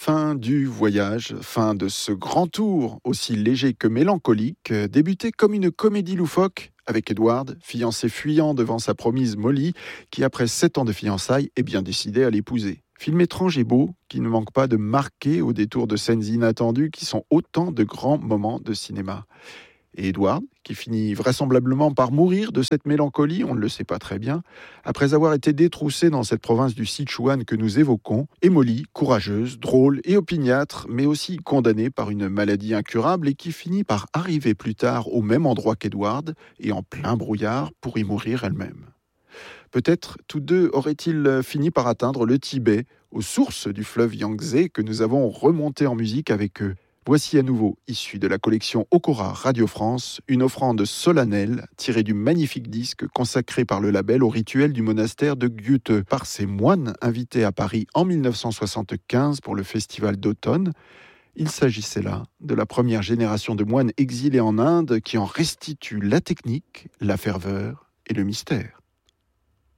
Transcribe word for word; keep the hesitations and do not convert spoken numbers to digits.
Fin du voyage, fin de ce grand tour, aussi léger que mélancolique, euh, débuté comme une comédie loufoque avec Edward, fiancé fuyant devant sa promise Molly, qui après sept ans de fiançailles est bien décidé à l'épouser. Film étrange et beau, qui ne manque pas de marquer au détour de scènes inattendues qui sont autant de grands moments de cinéma. Et Edward, qui finit vraisemblablement par mourir de cette mélancolie, on ne le sait pas très bien, après avoir été détroussé dans cette province du Sichuan que nous évoquons, et Molly, courageuse, drôle et opiniâtre, mais aussi condamnée par une maladie incurable et qui finit par arriver plus tard au même endroit qu'Edward, et en plein brouillard, pour y mourir elle-même. Peut-être tous deux auraient-ils fini par atteindre le Tibet, aux sources du fleuve Yangtze que nous avons remonté en musique avec eux. Voici à nouveau, issu de la collection Okora Radio France, une offrande solennelle tirée du magnifique disque consacré par le label au rituel du monastère de Gyute par ses moines invités à Paris en dix-neuf cent soixante-quinze pour le festival d'automne. Il s'agissait là de la première génération de moines exilés en Inde qui en restitue la technique, la ferveur et le mystère.